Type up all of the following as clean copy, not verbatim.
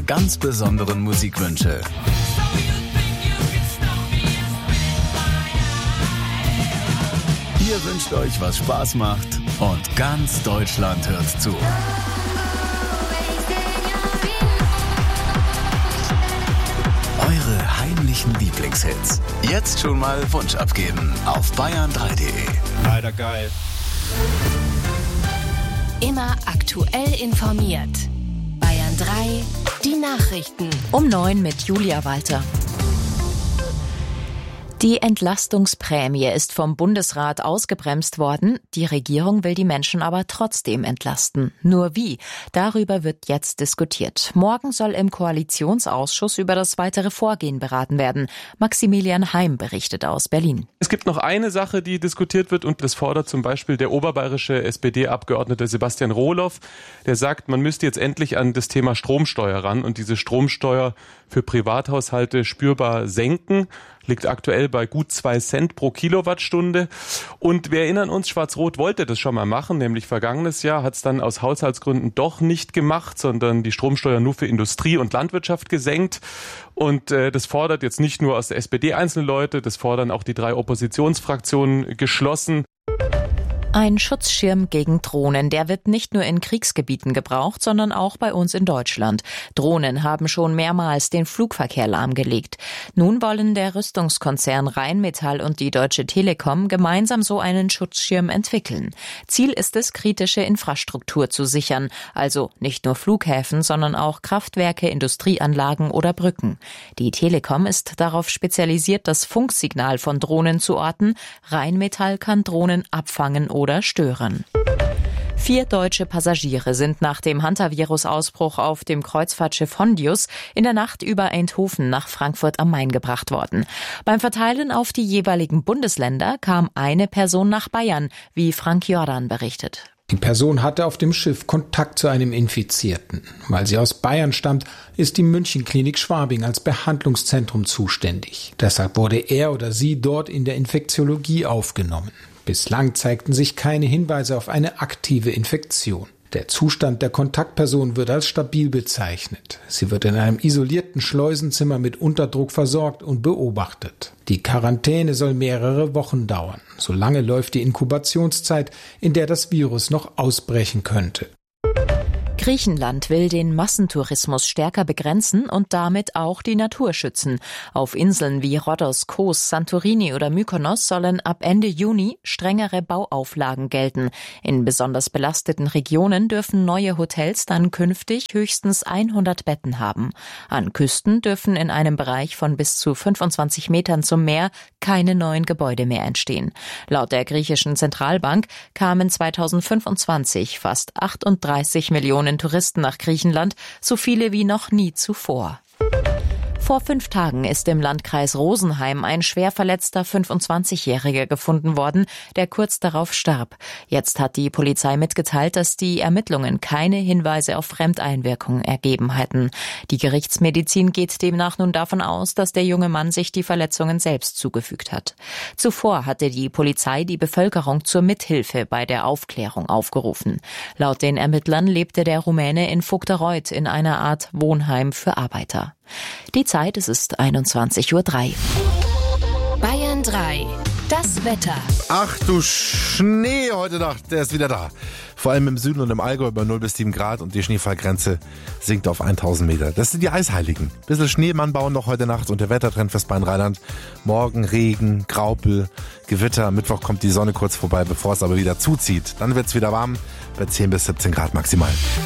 eure ganz besonderen Musikwünsche. Ihr wünscht euch, was Spaß macht und ganz Deutschland hört zu. Eure heimlichen Lieblingshits. Jetzt schon mal Wunsch abgeben auf bayern3.de. Leider geil. Immer aktuell informiert. Bayern 3, die Nachrichten. Um 9 mit Julia Walter. Die Entlastungsprämie ist vom Bundesrat ausgebremst worden. Die Regierung will die Menschen aber trotzdem entlasten. Nur wie? Darüber wird jetzt diskutiert. Morgen soll im Koalitionsausschuss über das weitere Vorgehen beraten werden. Maximilian Heim berichtet aus Berlin. Es gibt noch eine Sache, die diskutiert wird, und das fordert zum Beispiel der oberbayerische SPD-Abgeordnete Sebastian Rohloff. Der sagt, man müsste jetzt endlich an das Thema Stromsteuer ran und diese Stromsteuer für Privathaushalte spürbar senken. Liegt aktuell bei gut 2 Cent pro Kilowattstunde. Und wir erinnern uns, Schwarz-Rot wollte das schon mal machen, nämlich vergangenes Jahr, hat es dann aus Haushaltsgründen doch nicht gemacht, sondern die Stromsteuer nur für Industrie und Landwirtschaft gesenkt. Und das fordert jetzt nicht nur aus der SPD einzelne Leute, das fordern auch die 3 Oppositionsfraktionen geschlossen. Ein Schutzschirm gegen Drohnen, der wird nicht nur in Kriegsgebieten gebraucht, sondern auch bei uns in Deutschland. Drohnen haben schon mehrmals den Flugverkehr lahmgelegt. Nun wollen der Rüstungskonzern Rheinmetall und die Deutsche Telekom gemeinsam so einen Schutzschirm entwickeln. Ziel ist es, kritische Infrastruktur zu sichern, also nicht nur Flughäfen, sondern auch Kraftwerke, Industrieanlagen oder Brücken. Die Telekom ist darauf spezialisiert, das Funksignal von Drohnen zu orten. Rheinmetall kann Drohnen abfangen oder stören. 4 deutsche Passagiere sind nach dem Hantavirus-Ausbruch auf dem Kreuzfahrtschiff Hondius in der Nacht über Eindhoven nach Frankfurt am Main gebracht worden. Beim Verteilen auf die jeweiligen Bundesländer kam eine Person nach Bayern, wie Frank Jordan berichtet. Die Person hatte auf dem Schiff Kontakt zu einem Infizierten. Weil sie aus Bayern stammt, ist die Münchenklinik Schwabing als Behandlungszentrum zuständig. Deshalb wurde er oder sie dort in der Infektiologie aufgenommen. Bislang zeigten sich keine Hinweise auf eine aktive Infektion. Der Zustand der Kontaktperson wird als stabil bezeichnet. Sie wird in einem isolierten Schleusenzimmer mit Unterdruck versorgt und beobachtet. Die Quarantäne soll mehrere Wochen dauern. Solange läuft die Inkubationszeit, in der das Virus noch ausbrechen könnte. Griechenland will den Massentourismus stärker begrenzen und damit auch die Natur schützen. Auf Inseln wie Rhodos, Kos, Santorini oder Mykonos sollen ab Ende Juni strengere Bauauflagen gelten. In besonders belasteten Regionen dürfen neue Hotels dann künftig höchstens 100 Betten haben. An Küsten dürfen in einem Bereich von bis zu 25 Metern zum Meer keine neuen Gebäude mehr entstehen. Laut der griechischen Zentralbank kamen 2025 fast 38 Millionen Touristen nach Griechenland, so viele wie noch nie zuvor. Vor 5 Tagen ist im Landkreis Rosenheim ein schwer verletzter 25-Jähriger gefunden worden, der kurz darauf starb. Jetzt hat die Polizei mitgeteilt, dass die Ermittlungen keine Hinweise auf Fremdeinwirkung ergeben hätten. Die Gerichtsmedizin geht demnach nun davon aus, dass der junge Mann sich die Verletzungen selbst zugefügt hat. Zuvor hatte die Polizei die Bevölkerung zur Mithilfe bei der Aufklärung aufgerufen. Laut den Ermittlern lebte der Rumäne in Vogtereuth in einer Art Wohnheim für Arbeiter. Die Zeit, es ist 21:03 Uhr. Bayern 3, das Wetter. Ach du Schnee heute Nacht, der ist wieder da. Vor allem im Süden und im Allgäu über 0 bis 7 Grad und die Schneefallgrenze sinkt auf 1000 Meter. Das sind die Eisheiligen. Bisschen Schneemann bauen noch heute Nacht und der Wettertrend fürs Rheinland. Morgen Regen, Graupel, Gewitter. Mittwoch kommt die Sonne kurz vorbei, bevor es aber wieder zuzieht. Dann wird's wieder warm bei 10 bis 17 Grad maximal.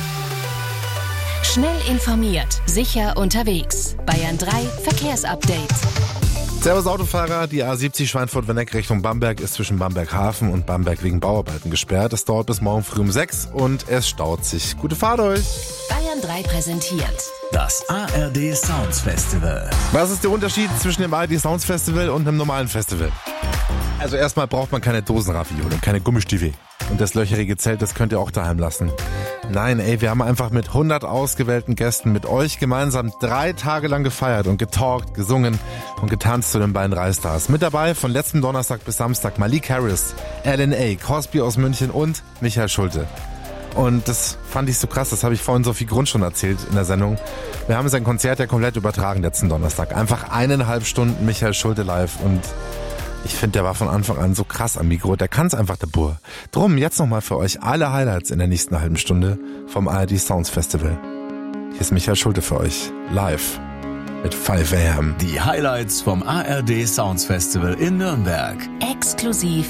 Schnell informiert, sicher unterwegs. Bayern 3 Verkehrsupdate. Servus Autofahrer, die A70 Schweinfurt-Wenneck Richtung Bamberg ist zwischen Bamberg-Hafen und Bamberg wegen Bauarbeiten gesperrt. Es dauert bis morgen früh um 6 und es staut sich. Gute Fahrt euch! Bayern 3 präsentiert Das ARD Sounds Festival. Was ist der Unterschied zwischen dem ARD Sounds Festival und einem normalen Festival? Also erstmal braucht man keine Dosenravioli und keine Gummistiefel. Und das löcherige Zelt, das könnt ihr auch daheim lassen. Nein, wir haben einfach mit 100 ausgewählten Gästen mit euch gemeinsam 3 Tage lang gefeiert und getalkt, gesungen und getanzt zu den beiden Reistars. Mit dabei von letzten Donnerstag bis Samstag Malik Harris, LNA, Cosby aus München und Michael Schulte. Und das fand ich so krass, das habe ich vorhin Sophie Grund schon erzählt in der Sendung. Wir haben sein Konzert ja komplett übertragen letzten Donnerstag. Einfach 1,5 Stunden Michael Schulte live und ich finde, der war von Anfang an so krass am Mikro. Der kann's einfach, der Bur. Drum jetzt nochmal für euch alle Highlights in der nächsten halben Stunde vom ARD Sounds Festival. Hier ist Michael Schulte für euch. Live. Mit 5 AM. Die Highlights vom ARD Sounds Festival in Nürnberg. Exklusiv